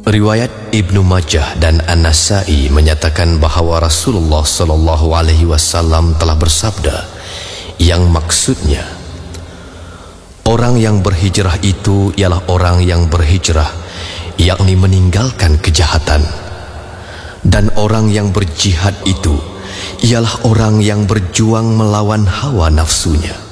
Riwayat Ibnu Majah dan An-Nasa'i menyatakan bahawa Rasulullah SAW telah bersabda, yang maksudnya, orang yang berhijrah itu ialah orang yang berhijrah, yakni meninggalkan kejahatan. Dan orang yang berjihad itu ialah orang yang berjuang melawan hawa nafsunya.